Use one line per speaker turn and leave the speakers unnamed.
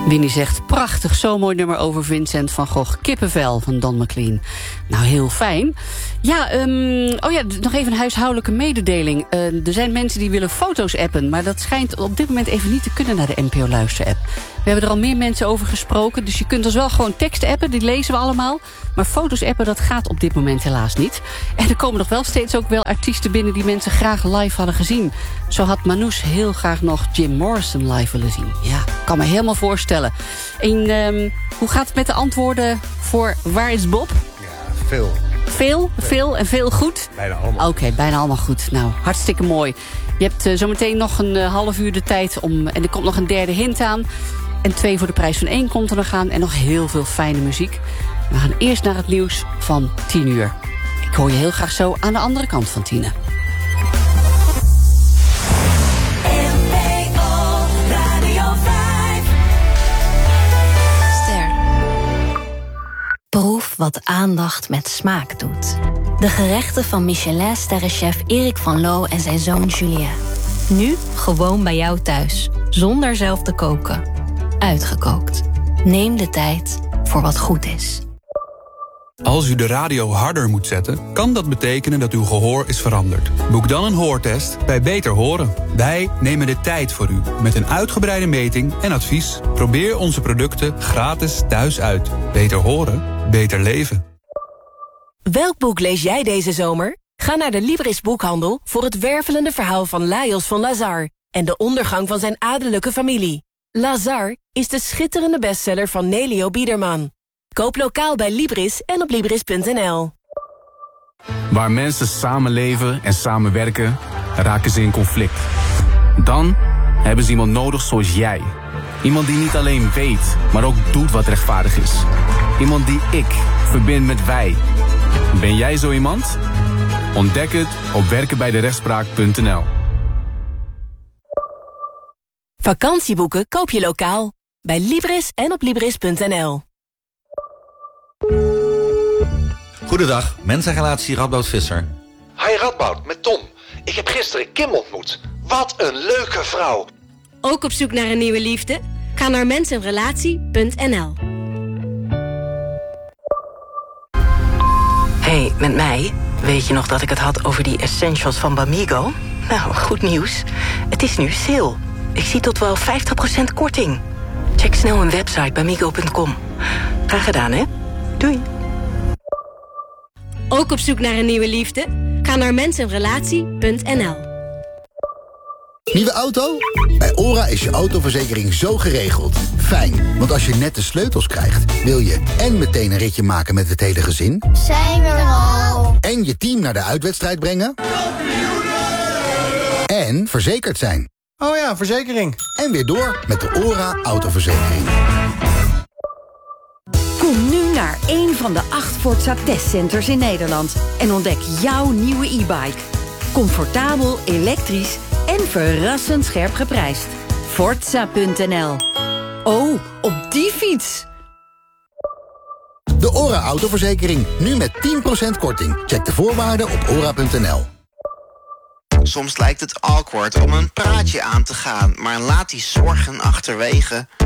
Winnie zegt, prachtig, zo mooi nummer over Vincent van Gogh. Kippenvel van Don McLean. Nou, heel fijn. Ja, nog even een huishoudelijke mededeling. Er zijn mensen die willen foto's appen, maar dat schijnt op dit moment even niet te kunnen naar de NPO Luister-app. We hebben er al meer mensen over gesproken, dus je kunt ons wel gewoon tekst appen, die lezen we allemaal. Maar foto's appen, dat gaat op dit moment helaas niet. En er komen nog wel steeds ook wel artiesten binnen die mensen graag live hadden gezien. Zo had Manoush heel graag nog Jim Morrison live willen zien. Ja, kan me helemaal voorstellen. En hoe gaat het met de antwoorden voor Waar is Bob?
Ja, veel.
Veel en veel goed?
Bijna allemaal.
Oké, bijna allemaal goed. Nou, hartstikke mooi. Je hebt zometeen nog een half uur de tijd om... En er komt nog een derde hint aan. En 2 voor de prijs van 1 komt er nog aan. En nog heel veel fijne muziek. We gaan eerst naar het nieuws van 10 uur. Ik hoor je heel graag zo aan de andere kant van 10.
Proef wat aandacht met smaak doet. De gerechten van Michelin-sterrenchef Erik van Loo en zijn zoon Julien. Nu gewoon bij jou thuis, zonder zelf te koken. Uitgekookt. Neem de tijd voor wat goed is.
Als u de radio harder moet zetten, kan dat betekenen dat uw gehoor is veranderd. Boek dan een hoortest bij Beter Horen. Wij nemen de tijd voor u met een uitgebreide meting en advies. Probeer onze producten gratis thuis uit. Beter horen, beter leven.
Welk boek lees jij deze zomer? Ga naar de Libris boekhandel voor het wervelende verhaal van Lajos van Lazar en de ondergang van zijn adellijke familie. Lazar is de schitterende bestseller van Nelio Biederman. Koop lokaal bij Libris en op Libris.nl.
Waar mensen samenleven en samenwerken, raken ze in conflict. Dan hebben ze iemand nodig zoals jij. Iemand die niet alleen weet, maar ook doet wat rechtvaardig is. Iemand die ik verbind met wij. Ben jij zo iemand? Ontdek het op werkenbijderechtspraak.nl.
Vakantieboeken koop je lokaal. Bij Libris en op Libris.nl.
Goedendag, mensenrelatie Radboud Visser.
Hi Radboud, met Tom. Ik heb gisteren Kim ontmoet. Wat een leuke vrouw.
Ook op zoek naar een nieuwe liefde? Ga naar mensenrelatie.nl.
Hey, met mij? Weet je nog dat ik het had over die essentials van Bamigo? Nou, goed nieuws. Het is nu sale. Ik zie tot wel 50% korting. Check snel een website bamigo.com. Graag gedaan, hè? Doei.
Ook op zoek naar een nieuwe liefde? Ga naar mensenrelatie.nl.
Nieuwe auto? Bij OHRA is je autoverzekering zo geregeld. Fijn, want als je net de sleutels krijgt, wil je en meteen een ritje maken met het hele gezin.
Zijn we er al?
En je team naar de uitwedstrijd brengen. En verzekerd zijn.
Oh ja, verzekering.
En weer door met de OHRA autoverzekering.
Kom nu naar een van de 8 Forza testcenters in Nederland en ontdek jouw nieuwe e-bike. Comfortabel, elektrisch en verrassend scherp geprijsd. Forza.nl. Oh, op die fiets!
De OHRA autoverzekering, nu met 10% korting. Check de voorwaarden op ora.nl.
Soms lijkt het awkward om een praatje aan te gaan, maar laat die zorgen achterwege.